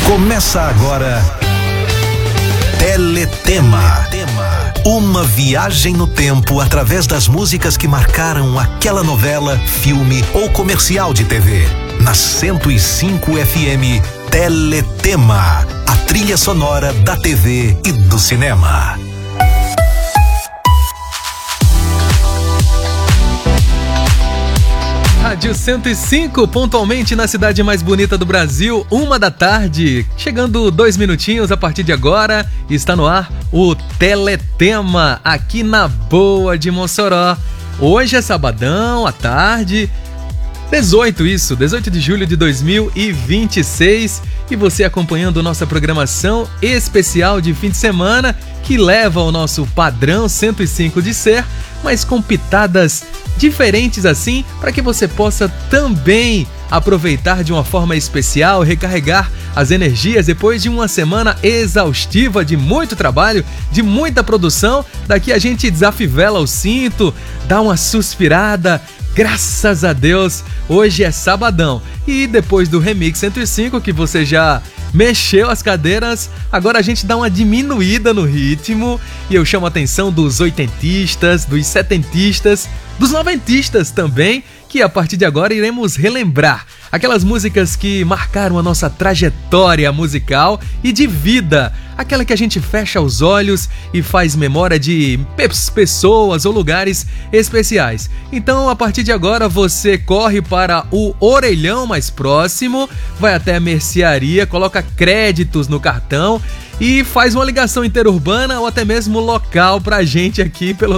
Começa agora Teletema. Uma viagem no tempo através das músicas que marcaram aquela novela, filme ou comercial de TV. Na 105 FM, Teletema, a trilha sonora da TV e do cinema. Rádio 105, pontualmente na cidade mais bonita do Brasil, 1h. Chegando 2 minutinhos a partir de agora, está no ar o Teletema, aqui na Boa de Mossoró. Hoje é sabadão, à tarde, 18 de julho de 2026, e você acompanhando nossa programação especial de fim de semana, que leva ao nosso padrão 105 de ser, mas com pitadas diferentes assim, para que você possa também aproveitar de uma forma especial, recarregar as energias depois de uma semana exaustiva de muito trabalho, de muita produção. Daqui a gente desafivela o cinto, dá uma suspirada. Graças a Deus, hoje é sabadão. E depois do Remix 105, que você já mexeu as cadeiras, agora a gente dá uma diminuída no ritmo. E eu chamo a atenção dos oitentistas, dos setentistas, dos noventistas também, que a partir de agora iremos relembrar aquelas músicas que marcaram a nossa trajetória musical e de vida, aquela que a gente fecha os olhos e faz memória de pessoas ou lugares especiais. Então, a partir de agora, você corre para o orelhão mais próximo, vai até a mercearia, coloca créditos no cartão e faz uma ligação interurbana ou até mesmo local pra gente aqui pelo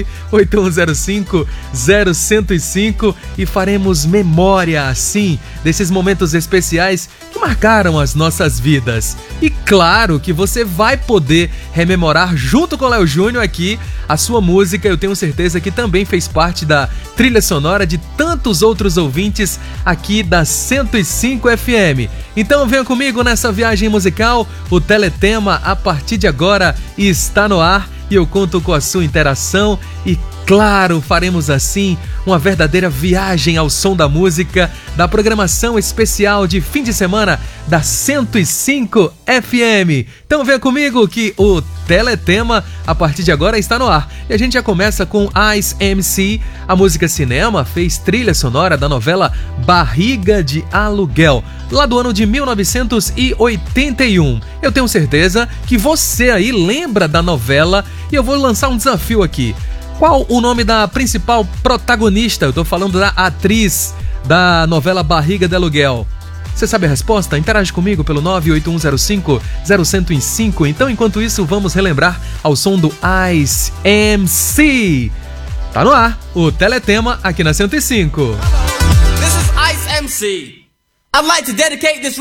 98105-0105 e faremos memória, assim, desses momentos especiais que marcaram as nossas vidas. E claro que você vai poder rememorar junto com o Léo Júnior aqui a sua música. Eu tenho certeza que também fez parte da trilha sonora de tantos outros ouvintes aqui da 105 FM. Então venha comigo nessa viagem musical. O Teletema, a partir de agora, está no ar e eu conto com a sua interação e, claro, faremos assim uma verdadeira viagem ao som da música da programação especial de fim de semana da 105 FM. Então venha comigo que o Teletema, a partir de agora, está no ar. E a gente já começa com Ice MC. A música Cinema fez trilha sonora da novela Barriga de Aluguel, lá do ano de 1981. Eu tenho certeza que você aí lembra da novela e eu vou lançar um desafio aqui. Qual o nome da principal protagonista? Eu tô falando da atriz da novela Barriga de Aluguel. Você sabe a resposta? Interage comigo pelo 98105-0105. Então, enquanto isso, vamos relembrar ao som do Ice MC. Tá no ar, o Teletema aqui na 105. This is Ice MC. I'd like to dedicate this